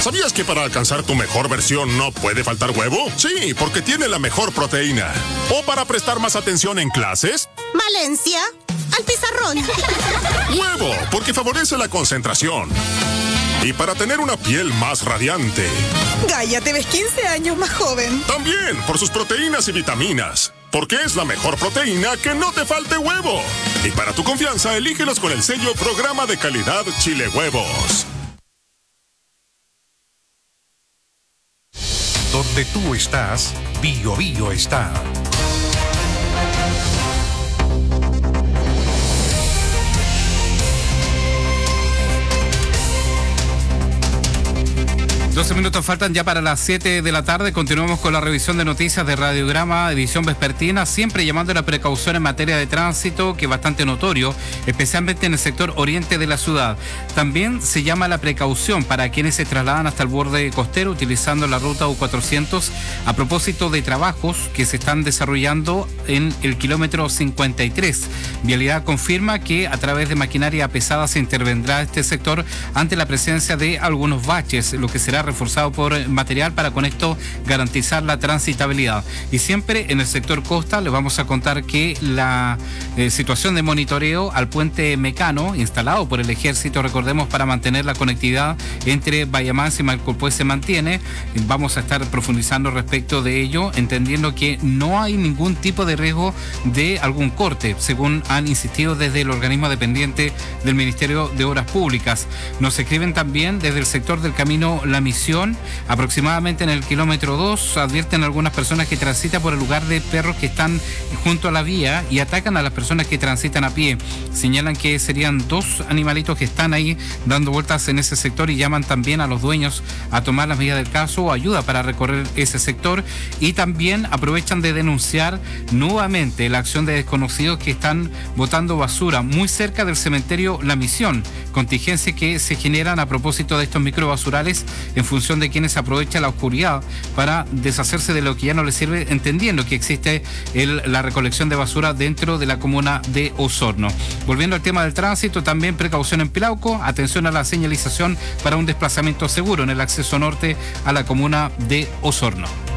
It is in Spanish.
¿Sabías que para alcanzar tu mejor versión no puede faltar huevo? Sí, porque tiene la mejor proteína. ¿O para prestar más atención en clases? Valencia, al pizarrón. Huevo, porque favorece la concentración. Y para tener una piel más radiante. Gaia, te ves 15 años más joven. También por sus proteínas y vitaminas. Porque es la mejor proteína que no te falte huevo. Y para tu confianza, elígelos con el sello Programa de Calidad Chile Huevos. Donde tú estás, Bio Bio está. Minutos faltan ya para las 7 de la tarde. Continuamos con la revisión de noticias de Radiograma, edición vespertina, siempre llamando a la precaución en materia de tránsito, que es bastante notorio, especialmente en el sector oriente de la ciudad. También se llama a la precaución para quienes se trasladan hasta el borde costero utilizando la ruta U400 a propósito de trabajos que se están desarrollando en el kilómetro 53. Vialidad confirma que a través de maquinaria pesada se intervendrá este sector ante la presencia de algunos baches, lo que será reforzado por material para con esto garantizar la transitabilidad. Y siempre en el sector costa les vamos a contar que la situación de monitoreo al puente Mecano instalado por el ejército, recordemos, para mantener la conectividad entre Bayamás y Malcolpue se mantiene. Vamos a estar profundizando respecto de ello, entendiendo que no hay ningún tipo de riesgo de algún corte, según han insistido desde el organismo dependiente del Ministerio de Obras Públicas. Nos escriben también desde el sector del camino La Misión, aproximadamente en el kilómetro 2, advierten a algunas personas que transitan por el lugar de perros que están junto a la vía y atacan a las personas que transitan a pie. Señalan que serían 2 animalitos que están ahí dando vueltas en ese sector y llaman también a los dueños a tomar las medidas del caso o ayuda para recorrer ese sector, y también aprovechan de denunciar nuevamente la acción de desconocidos que están botando basura muy cerca del cementerio La Misión, contingencia que se generan a propósito de estos microbasurales en función de quienes aprovechan la oscuridad para deshacerse de lo que ya no les sirve, entendiendo que existe la recolección de basura dentro de la comuna de Osorno. Volviendo al tema del tránsito, también precaución en Pilauco, atención a la señalización para un desplazamiento seguro en el acceso norte a la comuna de Osorno.